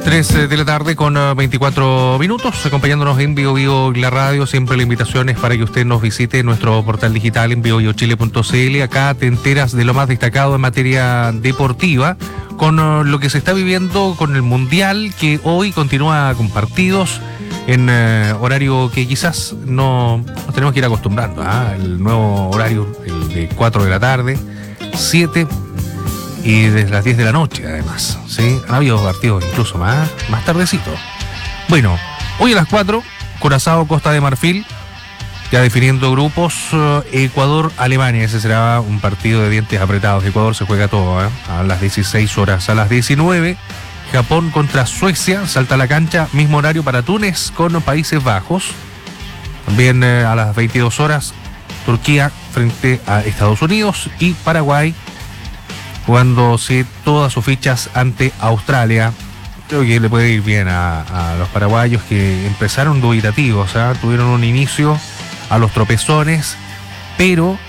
3 de la tarde con 24 minutos, acompañándonos en Bio Bio y la radio. Siempre la invitación es para que usted nos visite nuestro portal digital en biobiochile.cl. Acá te enteras de lo más destacado en materia deportiva, con lo que se está viviendo con el Mundial, que hoy continúa con partidos en horario que quizás no nos tenemos que ir acostumbrando. El nuevo horario, el de 4 de la tarde, 7 y desde las 10 de la noche, además, ¿sí? Han habido partidos incluso más tardecito. Bueno, hoy a las 4, Curazao, Costa de Marfil, ya definiendo grupos, Ecuador-Alemania. Ese será un partido de dientes apretados. Ecuador se juega todo, a las 16 horas. A las 19, Japón contra Suecia, salta a la cancha, mismo horario para Túnez con Países Bajos. También a las 22 horas, Turquía frente a Estados Unidos y Paraguay, jugándose todas sus fichas ante Australia. Creo que le puede ir bien a los paraguayos, que empezaron dubitativos, tuvieron un inicio a los tropezones, pero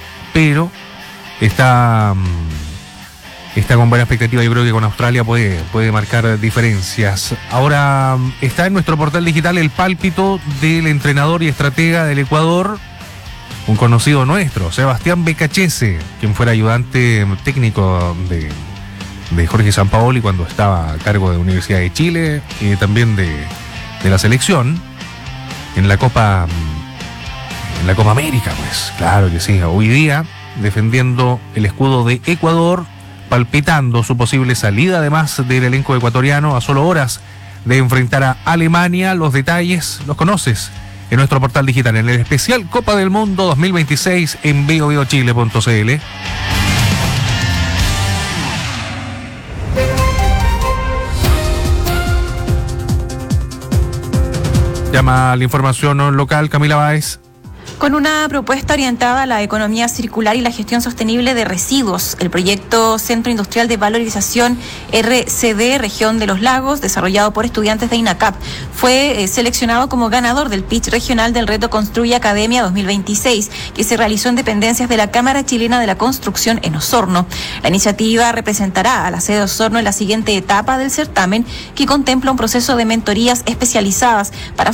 está con buena expectativa. Yo creo que con Australia puede marcar diferencias. Ahora está en nuestro portal digital el pálpito del entrenador y estratega del Ecuador, un conocido nuestro, Sebastián Becachese, quien fuera ayudante técnico de Jorge Sampaoli cuando estaba a cargo de Universidad de Chile y también de la selección en la Copa América, pues claro que sí. Hoy día defendiendo el escudo de Ecuador, palpitando su posible salida además del elenco ecuatoriano a solo horas de enfrentar a Alemania. Los detalles los conoces en nuestro portal digital, en el especial Copa del Mundo 2026 en biobiochile.cl. Llama a la información local, Camila Báez. Con una propuesta orientada a la economía circular y la gestión sostenible de residuos, el proyecto Centro Industrial de Valorización RCD Región de los Lagos, desarrollado por estudiantes de INACAP, fue seleccionado como ganador del pitch regional del reto Construye Academia 2026, que se realizó en dependencias de la Cámara Chilena de la Construcción en Osorno. La iniciativa representará a la sede de Osorno en la siguiente etapa del certamen, que contempla un proceso de mentorías especializadas para